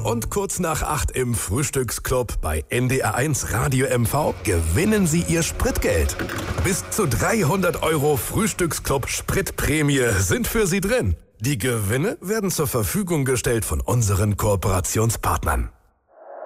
und kurz nach 8 im Frühstücksclub bei NDR1 Radio MV gewinnen Sie Ihr Spritgeld. Bis zu 300 € Frühstücksclub Spritprämie sind für Sie drin. Die Gewinne werden zur Verfügung gestellt von unseren Kooperationspartnern.